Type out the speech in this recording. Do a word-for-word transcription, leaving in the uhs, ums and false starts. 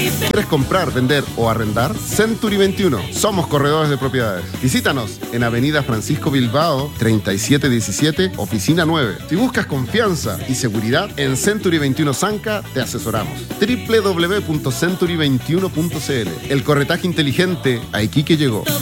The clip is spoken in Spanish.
¿Quieres comprar, vender o arrendar? Century veintiuno. Somos corredores de propiedades. Visítanos en Avenida Francisco Bilbao, treinta y siete diecisiete, Oficina nueve. Si buscas confianza y seguridad, en Century veintiuno Zanca te asesoramos. doble u doble u doble u punto century veintiuno punto c l. El corretaje inteligente a Iquique llegó.